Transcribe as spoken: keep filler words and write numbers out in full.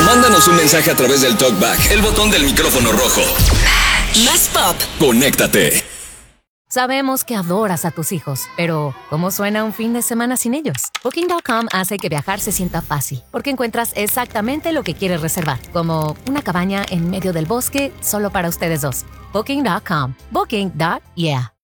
Mándanos un mensaje a través del TalkBack, el botón del micrófono rojo. Más pop. Conéctate. Sabemos que adoras a tus hijos, pero ¿cómo suena un fin de semana sin ellos? Booking punto com hace que viajar se sienta fácil, porque encuentras exactamente lo que quieres reservar, como una cabaña en medio del bosque solo para ustedes dos. Booking punto com. Booking. Yeah.